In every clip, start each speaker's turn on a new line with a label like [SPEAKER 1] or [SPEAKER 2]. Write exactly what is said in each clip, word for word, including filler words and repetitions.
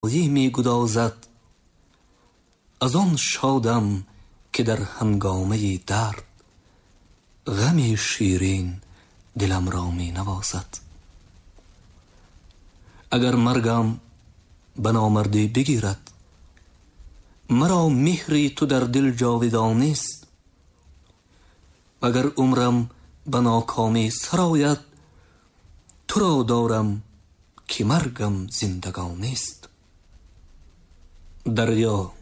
[SPEAKER 1] می گدازد. از آن شادم که در هنگامه درد غمی شیرین دلم را می نوازد. اگر مرگم به نامردی بگیرد، مرا مهری تو در دل جاودانی است. اگر عمرم به ناکامی سرآید، تو را دارم که مرگم زندگانی است. دریا،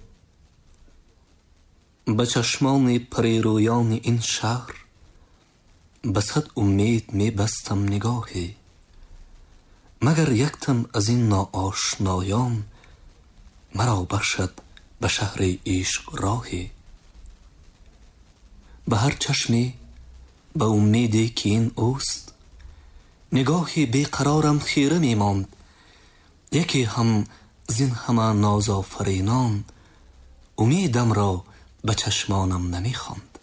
[SPEAKER 1] به چشمان پریرویان این شهر به صد امید می بستم نگاهی، مگر یک تن از این ناآشنایان مرا بخشد به شهر عشق راهی. به هر چشمی به امیدی که این اوست، نگاهی بیقرارم خیره می ماند. یکی هم زین همه نازآفرینان امیدم را به چشمانم نمی خواند.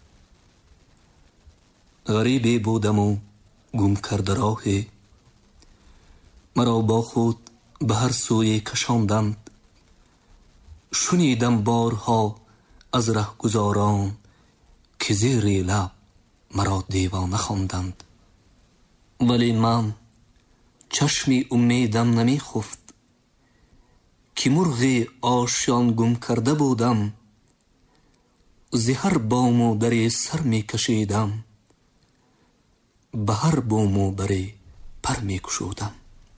[SPEAKER 1] غریبی بودم و گم کرده راهی، مرا با خود به هر سوی کشاندند. شنیدم بارها از رهگذاران که زیر لب مرا دیوانه خواندند. ولی من چشمی امیدم نمی خفت، که مرغی آشیان گم کرده بودم. ز هر بام و دری سر می کشیدم، به هر بام و دری پر می گشودم.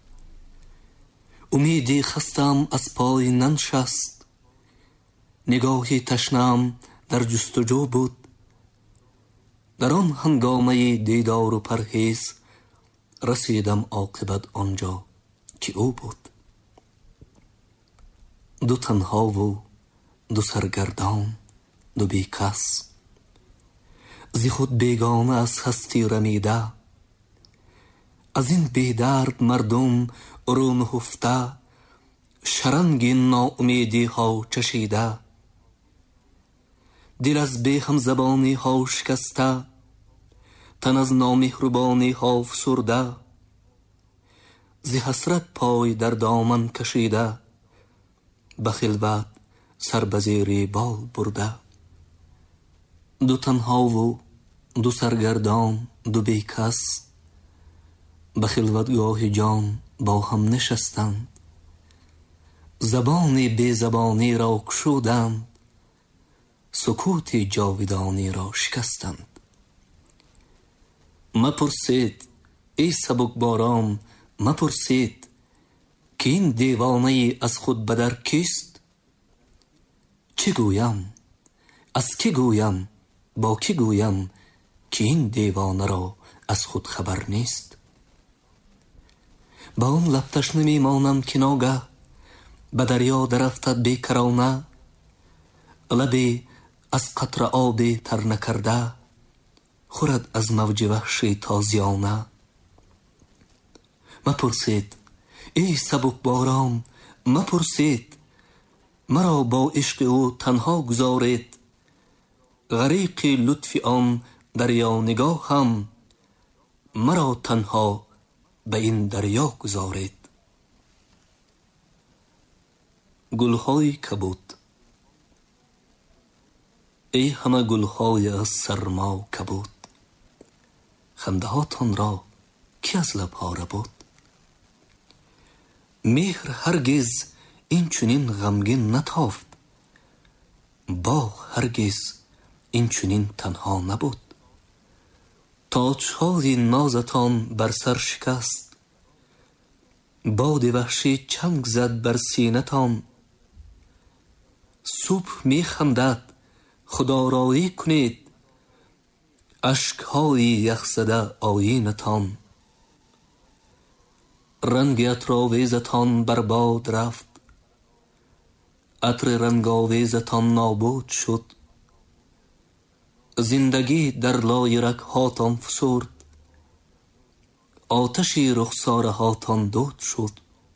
[SPEAKER 1] امیدی خستم از پای ننشست، نگاهی تشنم در جستجو بود. در آن هنگامه دیدار و پرهیز رسیدم عاقبت آنجا که او بود. دو تنها و دو سرگردان، دو بی کس، ز خود بیگانه از هستی رمیده. از این بی درد مردم رو نهفته، شرنگ ناامیدی ها چشیده. دل از بی هم زبانی ها شکسته، تن از نامهربانی ها فسرده. ز حسرت پای در دامن کشیده، به خلوت سر به زیر بال برده. دو تنها و دو سرگردان، دو بی کس، به خلوتگاه جان با هم نشستند. زبان بی زبانی را گشودند، سکوت جاودانی را شکستند. مپرسید ای سبکباران، مپرسید که این دیوانه از خود بدر کیست؟ چه گویم؟ از کی گویم؟ با کی گویم که این دیوانه را از خود خبر نیست؟ با آن لب تشنه می مانم که ناگه به دریا درافتد بیکرانه. لبی از قطره آبی تر نکرده، خورد از موج وحشی تازیانه. مپرسید ای سبکباران، مپرسید، مرا با عشق او تنها گذارید. غریق لطف آن دریا نگاهم، مرا تنها به این دریا گذارید. گلهای کبود. ای همه گلهای از سرما کبود، خنده هاتان را کی از لبها ربود؟ مهر هرگز این چنین غمگین نتافت، باغ هرگز این چنین تنها نبود. تاجهای نازتان بر سر شکست، باد وحشی چنگ زد بر سینتان. صبح می خندد خدارایی کنید، اشکهای یخزده آیینتان. رنگ عطرآویزتان بر باد رفت، عطر رنگاویزتان نابود شد. زندگی در لای رگ هاتان فسرد، آتشی رخسار هاتان دود شد.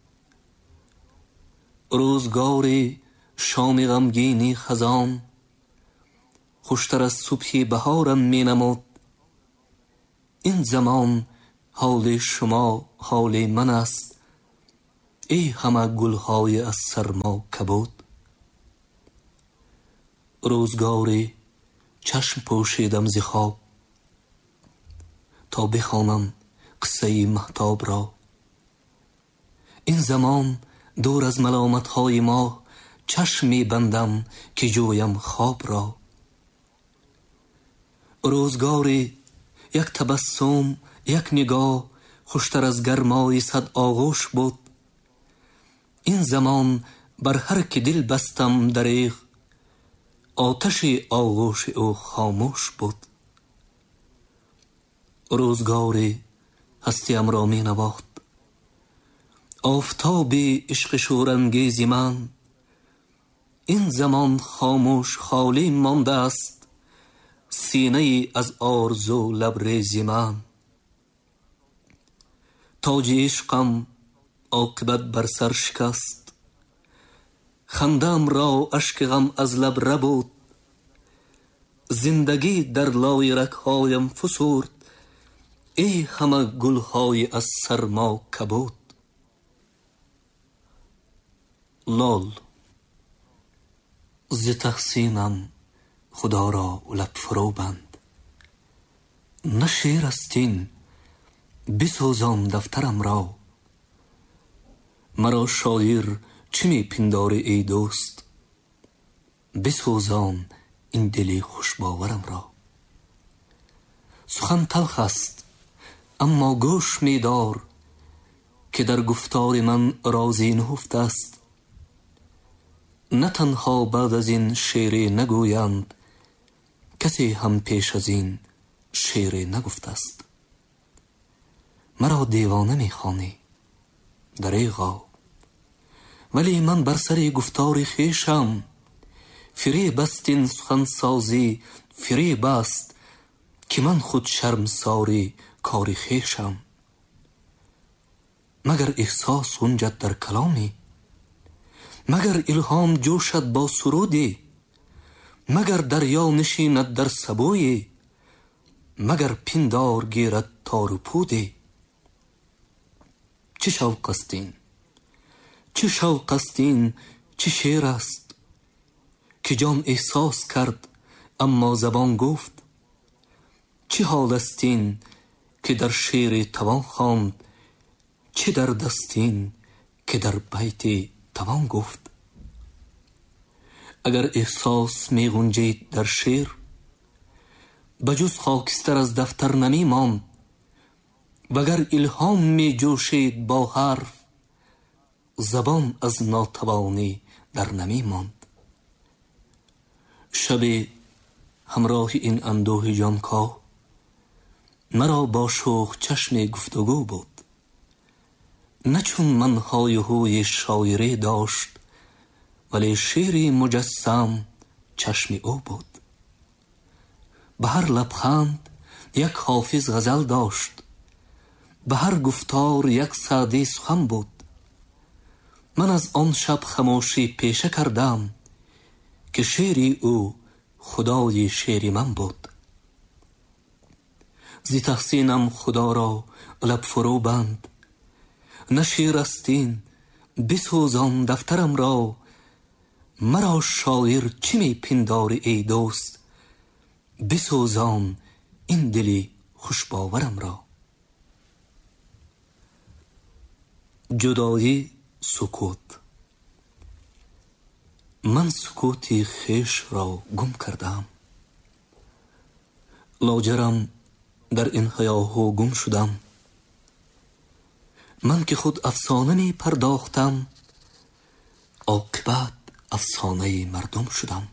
[SPEAKER 1] روزگاری شام غمگینی خزان، خوشتر از صبح بهارم می نمود. این زمان حال شما حال من است، ای همه گلهای از سرما کبود. روزگاری چشم پوشیدم ز خواب تا بخوانم قصه مهتاب را. این زمان دور از ملامت های ما چشم می بندم که جویم خواب را. روزگاری یک تبسم، یک نگاه خوشتر از گرمای صد آغوش بود. این زمان بر هر که دل بستم دریغ، آتش آغوش او خاموش بود. روزگاری هستیم را می نواخت آفتاب عشق شورانگیز من. این زمان خاموش خالی مانده است سینه از آرزو لبریز من. تاج عشقم عاقبت بر سر شکست، خندم را اشک غم از لب ربود. زندگی در لای رگ‌هایم فسرد، ای همه گلهای از سرما کبود. لال ز تحسینم خدا را لب فرو بند. نه شعر است این بسوزان دفترم را. مرا شاعر چه می پنداری ای دوست؟ بسوزان این دل خوشباورم را. سخن تلخ است اما گوش می دار که در گفتار من رازی نهفته است. نه تنها بعد از این شعر نگویند، کسی هم پیش از این شعر نگفته است. مرا دیوانه می خوانی دریغا، ولی من بر سر گفتار خویشم. فریب است این سخن سازی، فریب است که من خود شرمساری کار خویشم. مگر احساس گنجد در کلامی؟ مگر الهام جوشد با سرودی؟ مگر دریا نشیند در سبویی؟ مگر پندار گیرد تار و پودی؟ چه شوق است این، چه شوق است این، چه شعر است که جان احساس کرد اما زبان گفت. چه حال است این که در شعر توان خواند، چه درد است این که در بیت توان گفت. اگر احساس می گنجید در شعر، بجز خاکستر از دفتر نمی ماند. وگر الهام می جوشید با حرف، زبان از ناتوانی در نمی ماند. شب همراه این اندوه جانکاه مرا با شوق چشم گفتگو بود. نه چون من های هوی شاعری داشت، ولی شعری مجسم چشم او بود. به هر لبخند یک حافظ غزل داشت، به هر گفتار یک سعدی سخن بود. من از آن شب خاموشی پیشه کردم که شعری او خدای شعری من بود. زی تحسینم خدا را لب فرو بند. نه شعر است این بسوزان دفترم را. مرا شاعر چه می پنداری ای دوست؟ بسوزان این دلی خوشباورم را. جدایی سکوت. من سکوتی خویش را گم کردم. لاجرم در این هیاهو گم شدم. من که خود افسانه می پرداختم، عاقبت افسانه مردم شدم.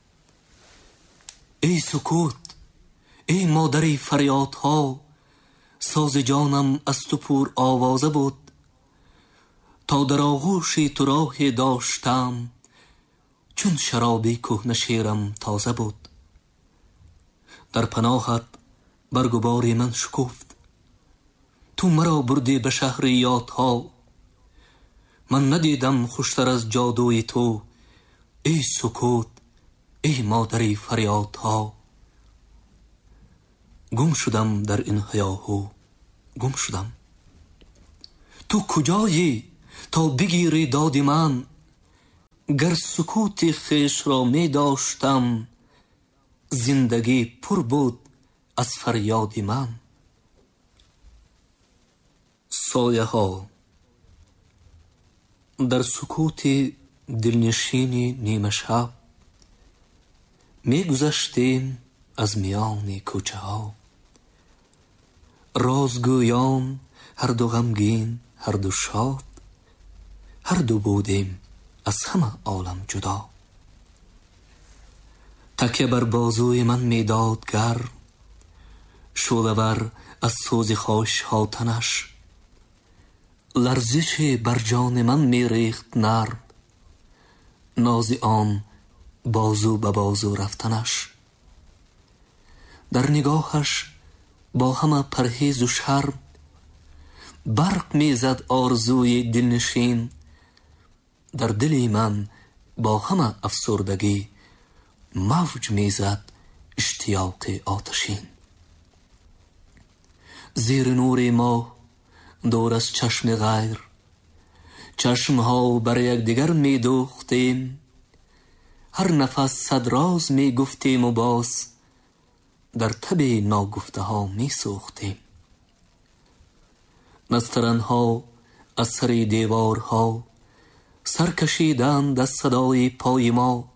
[SPEAKER 1] ای سکوت، ای مادری فریادها، ساز جانم از تو پر آوازه بود. تا در آغوش تو راهی داشتم، چون شرابی کهنه شیرم تازه بود. در پناهت برگ و باری من شکفت، تو مرا بردی به شهر یادها. من ندیدم خوشتر از جادوی تو، ای سکوت، ای مادری فریادها. گم شدم در این هیاهو، گم شدم. تو کجایی؟ تا بگیری داد من. گر سکوت خویش را می داشتم، زندگی پر بود از فریاد من. سایه ها در سکوت دلنشین نیمه شب، می گذشتیم از میان کوچه ها. رازگویان هر دو غمگین هر دو شاد، هر دو بودیم از همه عالم جدا. تکیه بر بازوی من می داد گرم، شعله‌ور از سوز خواهش ها تنش. لرزش بر جان من می ریخت نرم، ناز آن بازو به بازو رفتنش. در نگاهش با همه پرهیز و شرم، برق می زد آرزوی دلنشین. در دل من با همه افسردگی، موج می زد اشتیاق آتشین. زیر نور ماه دور از چشم غیر، چشمها بر یک دیگر می دوختیم. هر نفس صد راز می گفتیم و باز در تب ناگفته ها می سوختیم. نسترنها از سر دیوارها سر کشیدند از صدای پای ما.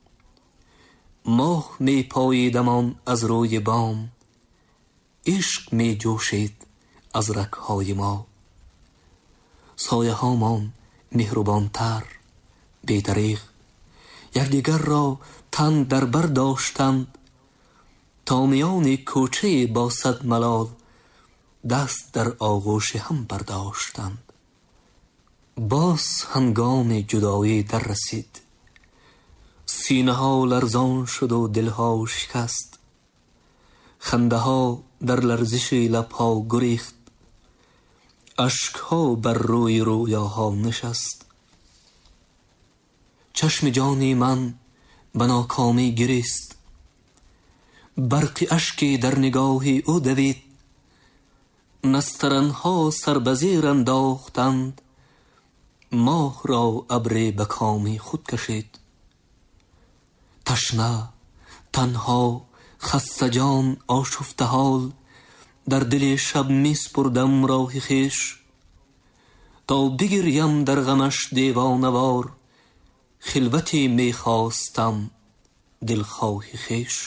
[SPEAKER 1] ماه می پاییدمان از روی بام، عشق می جوشید از رگ‌های ما. سایه هامان مهربانتر بی‌دریغ، یکدیگر را تن در بر داشتند. تا میان کوچه با صد ملال، دست در آغوش هم برداشتند. باز هنگام جدایی در رسید، سینه ها لرزان شد و دل ها شکست. خنده ها در لرزش لب ها گریخت، اشک ها بر روی رویاها نشست. چشم جانی من به ناکامی گریست، برق اشکی در نگاه او دوید. نسترنها سر به زیر انداختند، ماه را ابر به کام خود کشید. تشنه، تنها، خسته جان، آشفته حال، در دل شب می سپردم راه خویش. تا بگریم در غمش دیوانه‌وار، خلوتی می خواستم دلخواه خویش.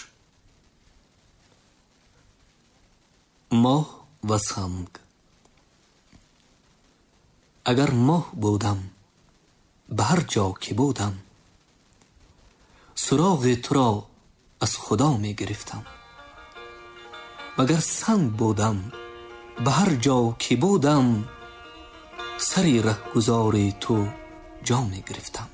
[SPEAKER 1] ماه و سنگ. اگر ماه بودم به هر جا که بودم، سراغ تو را از خدا می گرفتم. وگر سنگ بودم به هر جا که بودم، سری رهگذار تو جا می گرفتم.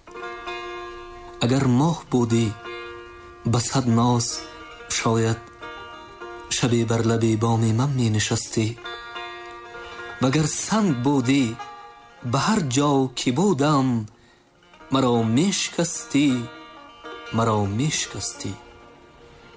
[SPEAKER 1] اگر ماه بودی به صد ناز، شاید شبی بر لب بام من می نشستی. وگر سنگ بودی به هر جا که بودم، مرا می شکستی مرا می شکستی.